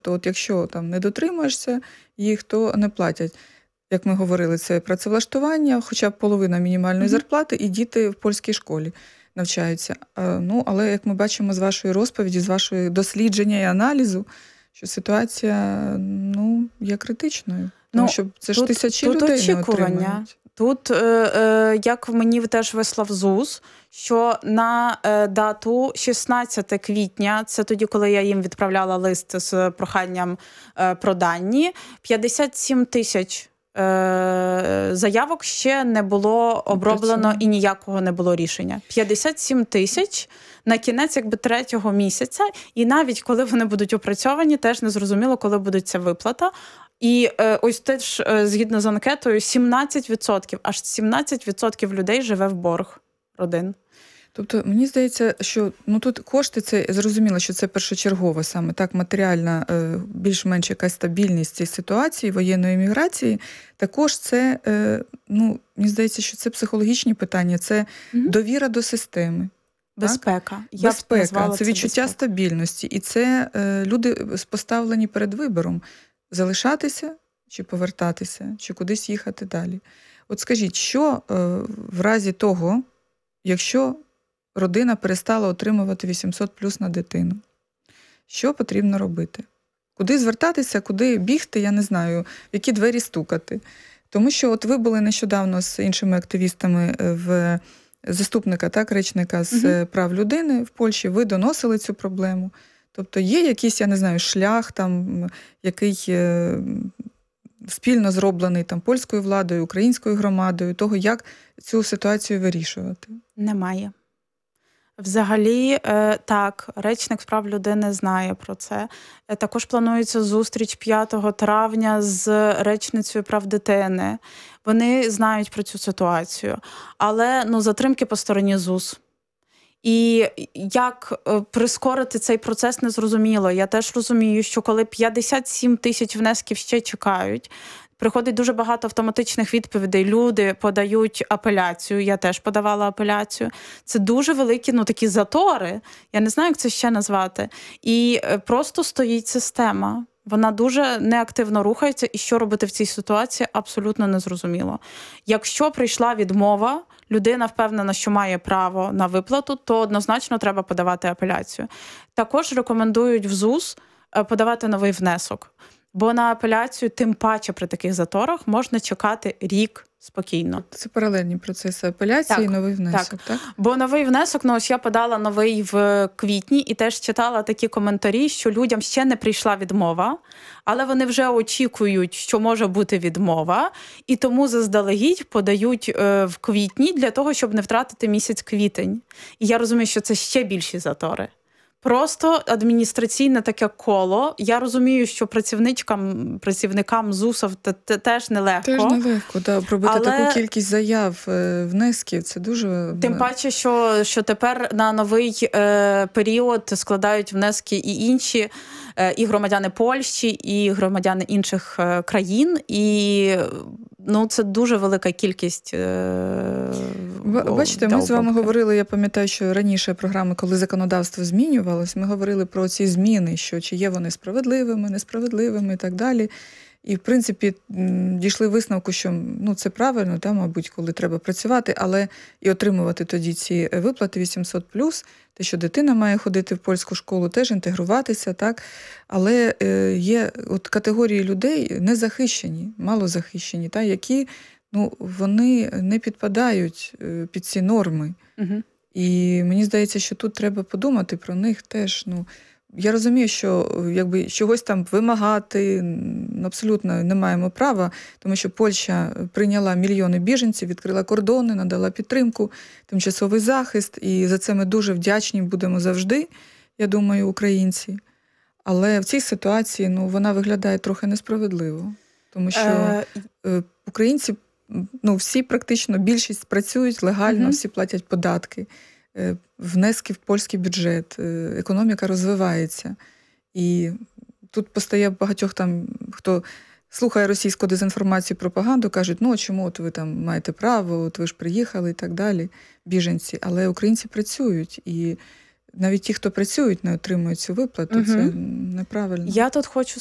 То от якщо там не дотримуєшся їх, то не платять. Як ми говорили, це працевлаштування, хоча б половина мінімальної зарплати, і діти в польській школі навчаються. Але як ми бачимо з вашої розповіді, з вашої дослідження і аналізу, що ситуація є критичною. Тому що це ж тисячі людей не отримують. Тут, як мені теж вислав ЗУС, що на дату 16 квітня, це тоді, коли я їм відправляла лист з проханням про дані, 57 тисяч заявок ще не було оброблено і ніякого не було рішення. 57 тисяч на кінець третього місяця, і навіть коли вони будуть опрацьовані, теж не зрозуміло, коли буде ця виплата. І ось теж, згідно з анкетою, 17%, аж 17% людей живе в борг родин. Тобто, мені здається, що тут кошти, це зрозуміло, що це першочергово саме так, матеріальна, більш-менш якась стабільність цієї ситуації, воєнної міграції. Також це, мені здається, що це психологічні питання, це довіра до системи. Безпека. Безпека, це відчуття стабільності. І це люди поставлені перед вибором. Залишатися чи повертатися, чи кудись їхати далі. От скажіть, що в разі того, якщо родина перестала отримувати 800 плюс на дитину, що потрібно робити? Куди звертатися, куди бігти, я не знаю, в які двері стукати. Тому що от ви були нещодавно з іншими активістами в заступника, речника з прав людини в Польщі, ви доносили цю проблему. Тобто є якийсь, я не знаю, шлях, який спільно зроблений польською владою, українською громадою, того, як цю ситуацію вирішувати? Немає. Взагалі, так, речник з прав людини знає про це. Також планується зустріч 5 травня з речницею прав дитини. Вони знають про цю ситуацію. Але затримки по стороні ЗУС. І як прискорити цей процес, незрозуміло. Я теж розумію, що коли 57 тисяч внесків ще чекають, приходить дуже багато автоматичних відповідей. Люди подають апеляцію, я теж подавала апеляцію. Це дуже великі, такі затори, я не знаю, як це ще назвати. І просто стоїть система. Вона дуже неактивно рухається, і що робити в цій ситуації, абсолютно незрозуміло. Якщо прийшла відмова, людина впевнена, що має право на виплату, то однозначно треба подавати апеляцію. Також рекомендують в ЗУС подавати новий внесок. Бо на апеляцію, тим паче при таких заторах, можна чекати рік спокійно. Це паралельні процеси апеляції і новий внесок, так? Бо новий внесок, ось я подала новий в квітні і теж читала такі коментарі, що людям ще не прийшла відмова, але вони вже очікують, що може бути відмова, і тому заздалегідь подають в квітні для того, щоб не втратити місяць квітень. І я розумію, що це ще більші затори. Просто адміністраційне таке коло. Я розумію, що працівникам ЗУСів теж нелегко. Теж нелегко, пробити таку кількість заяв, внесків, це дуже... Тим паче, що тепер на новий період складають внески і інші, і громадяни Польщі, і громадяни інших країн, і це дуже велика кількість. Бачите, ми з вами говорили, я пам'ятаю, що раніше програми, коли законодавство змінювалось, ми говорили про ці зміни, що чи є вони справедливими, несправедливими і так далі. І, в принципі, дійшли висновку, що це правильно, мабуть, коли треба працювати, але і отримувати тоді ці виплати 800+, те, що дитина має ходити в польську школу, теж інтегруватися, так? Але є категорії людей незахищені, малозахищені, які вони не підпадають під ці норми. І мені здається, що тут треба подумати про них теж. Я розумію, що чогось там вимагати абсолютно не маємо права, тому що Польща прийняла мільйони біженців, відкрила кордони, надала підтримку, тимчасовий захист, і за це ми дуже вдячні будемо завжди, я думаю, українці. Але в цій ситуації вона виглядає трохи несправедливо, тому що українці, всі практично, більшість працюють легально, всі платять податки, внески в польський бюджет, економіка розвивається. І тут постає багатьох хто слухає російську дезінформацію, пропаганду, кажуть, чому ви маєте право, ви ж приїхали і так далі, біженці. Але українці працюють, і навіть ті, хто працюють, не отримують цю виплату. Це неправильно. Я тут хочу